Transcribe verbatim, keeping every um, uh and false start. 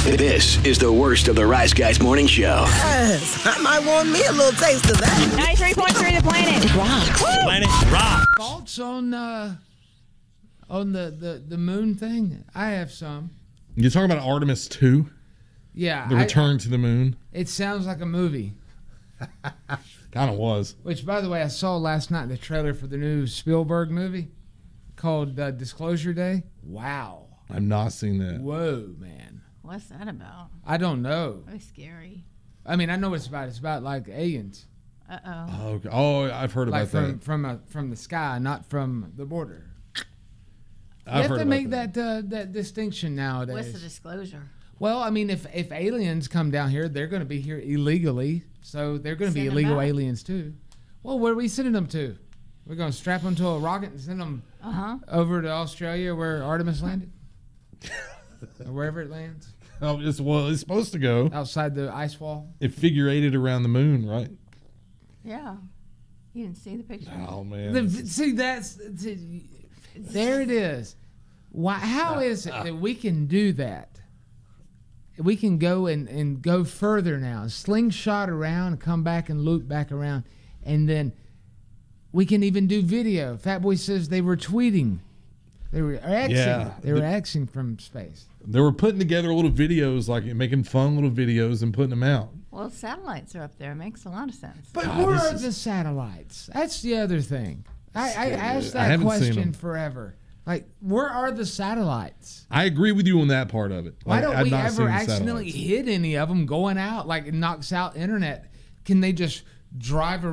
This is the worst of the Rise Guys Morning Show. Yes, I might want me a little taste of that. ninety-three point three The Planet rocks. Planet rock. Thoughts on uh, on the, the, the moon thing? I have some. You're talking about Artemis two? Yeah. The I- return to the moon? It sounds like a movie. Kind of was. Which, by the way, I saw last night the trailer for the new Spielberg movie called uh, Disclosure Day. Wow. I've not seen that. Whoa, man. What's that about? I don't know. Very scary. I mean, I know what it's about. It's about like aliens. Uh-oh. Oh, okay. Oh, I've heard Like about from that. from a, from the sky, not from the border. I've You have heard to about make that. that uh, that distinction nowadays. What's the disclosure? Well, I mean, if if aliens come down here, they're going to be here illegally, so they're going to be Send 'em illegal back. aliens too. Well, where are we sending them to? We're going to strap them to a rocket and send them Uh-huh. over to Australia where Artemis landed, or wherever it lands, Oh, it's, well, it's supposed to go. outside the ice wall. It figure eighted around the moon, right? Yeah. You didn't see the picture? Oh, man. The, see, that's see, there it is. Why? How is it that we can do that? We can go and, and go further now, slingshot around, come back and loop back around, and then we can even do video. Fat Boy says they were tweeting, they were axing, Yeah. they were The- axing from space. They were putting together little videos, like making fun little videos and putting them out. Well, satellites are up there. It makes a lot of sense. But God, where this are is- the satellites? That's the other thing. I, I asked I that haven't seen question them. forever. Like, where are the satellites? I agree with you on that part of it. Why Like, don't I've we not ever seen accidentally satellites. hit any of them going out? Like, it knocks out internet. Can they just drive